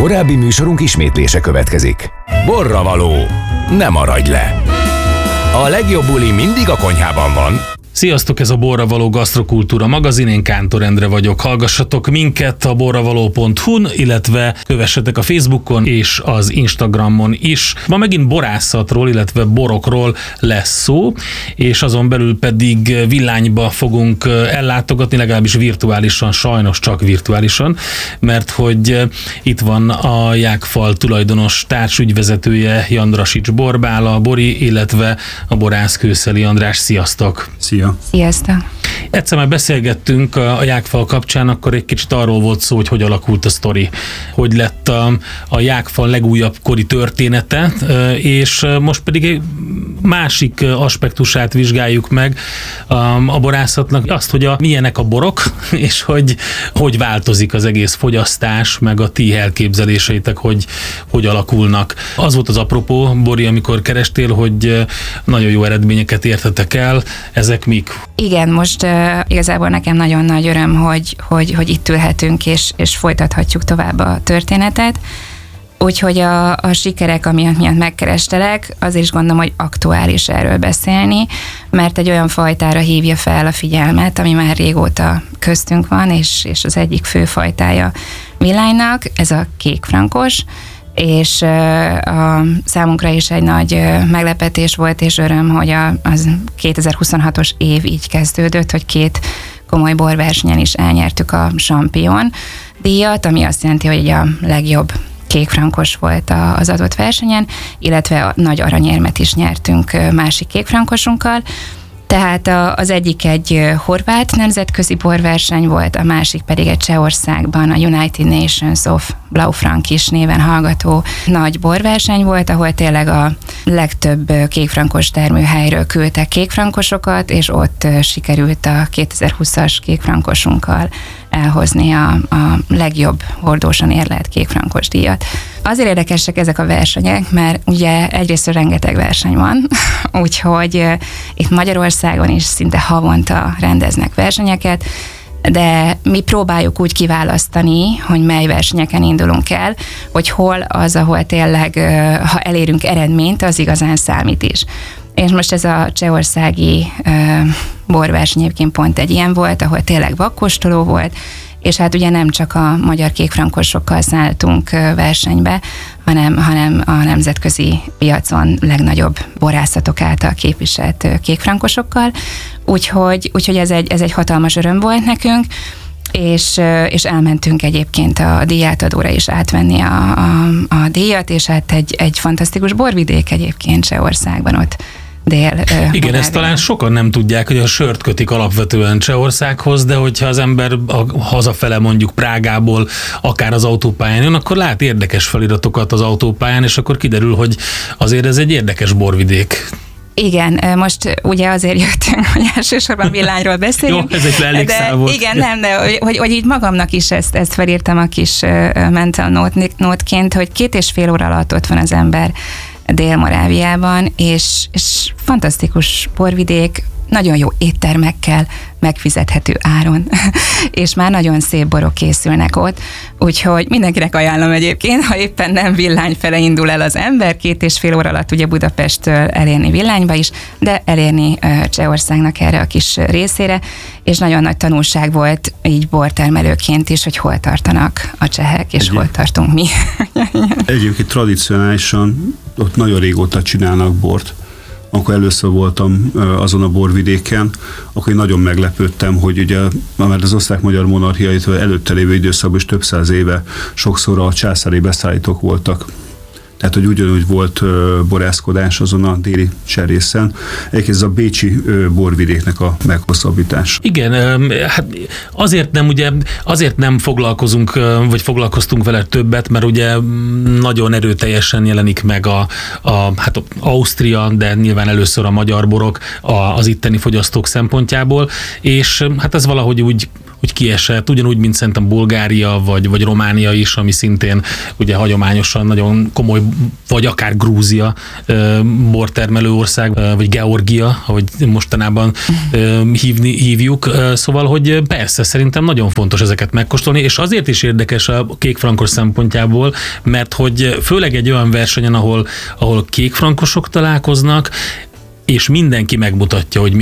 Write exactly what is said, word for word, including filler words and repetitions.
Korábbi műsorunk ismétlése következik. Borravaló, ne maradj le! A legjobb buli mindig a konyhában van. Sziasztok, ez a Borravaló Gasztrokultúra magazin, én Kántor Endre vagyok. Hallgassatok minket a borravaló pont hu-n, illetve kövessetek a Facebookon és az Instagramon is. Ma megint borászatról, illetve borokról lesz szó, és azon belül pedig Villányba fogunk ellátogatni, legalábbis virtuálisan, sajnos csak virtuálisan, mert hogy itt van a Jákfal tulajdonos társügyvezetője, Jandrasics Borbála, Bori, illetve a borász Kőszeli András. Sziasztok! Szia! Sziasztok! Egyszer már beszélgettünk a Jákfal kapcsán, akkor egy kicsit arról volt szó, hogy hogy alakult a sztori, hogy lett a, a Jákfal legújabb kori története, és most pedig egy másik aspektusát vizsgáljuk meg a, a borászatnak, azt, hogy a, milyenek a borok, és hogy hogy változik az egész fogyasztás, meg a ti elképzeléseitek, hogy hogy alakulnak. Az volt az apropó, Bori, amikor kerestél, hogy nagyon jó eredményeket értetek el, ezek mik? Igen, most uh, igazából nekem nagyon nagy öröm, hogy, hogy, hogy itt ülhetünk, és, és folytathatjuk tovább a történetet. Úgyhogy a, a sikerek, amiatt miatt megkerestelek, azért is gondolom, hogy aktuális erről beszélni, mert egy olyan fajtára hívja fel a figyelmet, ami már régóta köztünk van, és, és az egyik fő fajtája Villánynak, ez a kékfrankos, és a számunkra is egy nagy meglepetés volt, és öröm, hogy a, az kétezer-huszonhatos év így kezdődött, hogy két komoly borversenyen is elnyertük a Champion díjat, ami azt jelenti, hogy a legjobb kékfrankos volt az adott versenyen, illetve a nagy aranyérmet is nyertünk másik kékfrankosunkkal. Tehát az egyik egy horvát nemzetközi borverseny volt, a másik pedig egy Csehországban a United Nations of Blaufränkisch néven hallgató nagy borverseny volt, ahol tényleg a legtöbb kékfrankos termőhelyről küldtek kékfrankosokat, és ott sikerült a kétezer-húszas kékfrankosunkkal elhozni a, a legjobb hordósan érlelt kékfrankos díjat. Azért érdekesek ezek a versenyek, mert ugye egyrészt rengeteg verseny van, úgyhogy itt Magyarországon is szinte havonta rendeznek versenyeket, de mi próbáljuk úgy kiválasztani, hogy mely versenyeken indulunk el, hogy hol az, ahol tényleg, ha elérünk eredményt, az igazán számít is. És most ez a csehországi borverseny egyébként pont egy ilyen volt, ahol tényleg vakkóstoló volt, és hát ugye nem csak a magyar kékfrankosokkal szálltunk versenybe, hanem, hanem a nemzetközi piacon legnagyobb borászatok által képviselt kékfrankosokkal, úgyhogy, úgyhogy ez, egy, ez egy hatalmas öröm volt nekünk, és, és elmentünk egyébként a díjátadóra is átvenni a, a, a díjat, és hát egy, egy fantasztikus borvidék egyébként Csehországban ott dél. Igen, ezt talán sokan nem tudják, hogy a sört kötik alapvetően Csehországhoz, de hogyha az ember a hazafele mondjuk Prágából akár az autópályán jön, akkor lát érdekes feliratokat az autópályán, és akkor kiderül, hogy azért ez egy érdekes borvidék. Igen, most ugye azért jöttünk, hogy elsősorban Villányról beszéljünk. Jó, ez egy elégszál volt. Igen, nem, de hogy, hogy, hogy így magamnak is ezt, ezt felírtam a kis mental note-ként, hogy két és fél óra alatt ott van az ember Dél-Moráviában, és, és fantasztikus borvidék, nagyon jó éttermekkel, megfizethető áron, és már nagyon szép borok készülnek ott, úgyhogy mindenkinek ajánlom egyébként, ha éppen nem Villány fele indul el az ember, két és fél óra alatt ugye Budapesttől elérni Villányba is, de elérni Csehországnak erre a kis részére, és nagyon nagy tanulság volt így bortermelőként is, hogy hol tartanak a csehek, és Egyéb. hol tartunk mi. Egyébként tradicionálisan ott nagyon régóta csinálnak bort. Amikor először voltam azon a borvidéken, akkor én nagyon meglepődtem, hogy ugye már az osztrák-magyar monarchia előtte lévő időszakban is több száz éve sokszor a császári beszállítók voltak. Tehát, hogy ugyanúgy volt ö, borászkodás azon a déli cserészen. Egyébként ez a bécsi ö, borvidéknek a meghosszabbítás. Igen, hát azért nem, ugye, azért nem foglalkozunk, vagy foglalkoztunk vele többet, mert ugye nagyon erőteljesen jelenik meg a, a hát Ausztria, de nyilván először a magyar borok a, az itteni fogyasztók szempontjából, és hát ez valahogy úgy hogy kiesett, ugyanúgy, mint szerintem Bulgária vagy, vagy Románia is, ami szintén ugye hagyományosan nagyon komoly, vagy akár Grúzia bortermelő ország, vagy Georgia, ahogy mostanában hívni, hívjuk. Szóval, hogy persze, szerintem nagyon fontos ezeket megkóstolni, és azért is érdekes a kékfrankos szempontjából, mert hogy főleg egy olyan versenyen, ahol, ahol kékfrankosok találkoznak, és mindenki megmutatja, hogy